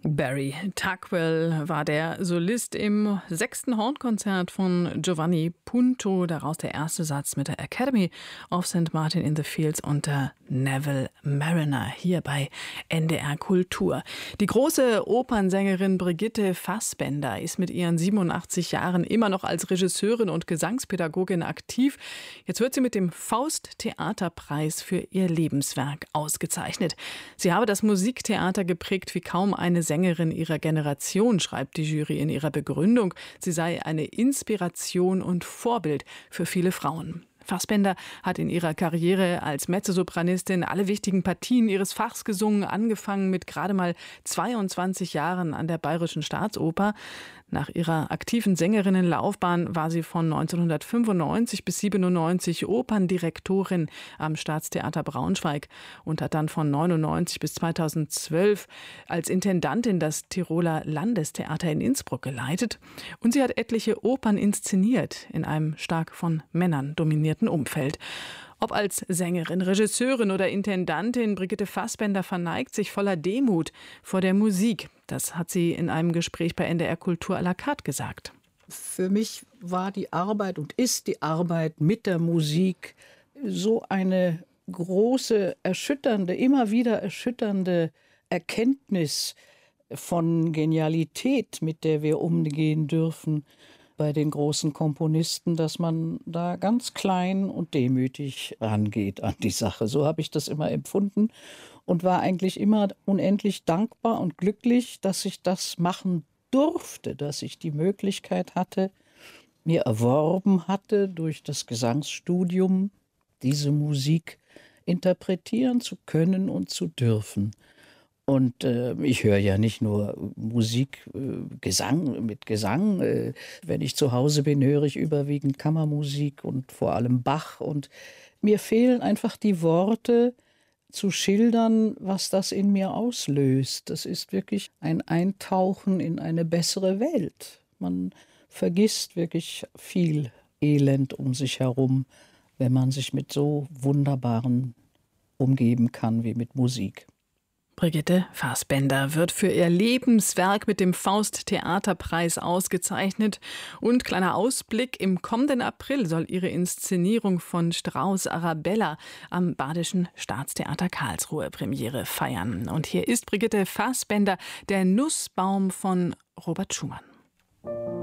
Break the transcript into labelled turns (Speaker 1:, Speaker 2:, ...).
Speaker 1: Barry Tuckwell war der Solist im 6. Hornkonzert von Giovanni Punto. Daraus der erste Satz mit der Academy of St. Martin in the Fields unter Neville Marriner hier bei NDR Kultur. Die große Opernsängerin Brigitte Fassbaender ist mit ihren 87 Jahren immer noch als Regisseurin und Gesangspädagogin aktiv. Jetzt wird sie mit dem Faust-Theaterpreis für ihr Lebenswerk ausgezeichnet. Sie habe das Musiktheater geprägt wie kaum eine Sängerin ihrer Generation, schreibt die Jury in ihrer Begründung. Sie sei eine Inspiration und Vorbild für viele Frauen. Fassbaender hat in ihrer Karriere als Mezzosopranistin alle wichtigen Partien ihres Fachs gesungen, angefangen mit gerade mal 22 Jahren an der Bayerischen Staatsoper. Nach ihrer aktiven Sängerinnenlaufbahn war sie von 1995 bis 97 Operndirektorin am Staatstheater Braunschweig und hat dann von 99 bis 2012 als Intendantin das Tiroler Landestheater in Innsbruck geleitet. Und sie hat etliche Opern inszeniert in einem stark von Männern dominierten Umfeld. Ob als Sängerin, Regisseurin oder Intendantin, Brigitte Fassbaender verneigt sich voller Demut vor der Musik. Das hat sie in einem Gespräch bei NDR Kultur à la carte gesagt.
Speaker 2: Für mich war die Arbeit und ist die Arbeit mit der Musik so eine große, erschütternde, immer wieder erschütternde Erkenntnis von Genialität, mit der wir umgehen dürfen bei den großen Komponisten, dass man da ganz klein und demütig rangeht an die Sache. So habe ich das immer empfunden und war eigentlich immer unendlich dankbar und glücklich, dass ich das machen durfte, dass ich die Möglichkeit hatte, mir erworben hatte, durch das Gesangsstudium diese Musik interpretieren zu können und zu dürfen. Und ich höre ja nicht nur Musik, Gesang mit Gesang. Wenn ich zu Hause bin, höre ich überwiegend Kammermusik und vor allem Bach. Und mir fehlen einfach die Worte zu schildern, was das in mir auslöst. Das ist wirklich ein Eintauchen in eine bessere Welt. Man vergisst wirklich viel Elend um sich herum, wenn man sich mit so Wunderbaren umgeben kann wie mit Musik.
Speaker 1: Brigitte Fassbaender wird für ihr Lebenswerk mit dem Faust-Theaterpreis ausgezeichnet. Und kleiner Ausblick, im kommenden April soll ihre Inszenierung von Strauss Arabella am Badischen Staatstheater Karlsruhe Premiere feiern. Und hier ist Brigitte Fassbaender, der Nussbaum von Robert Schumann.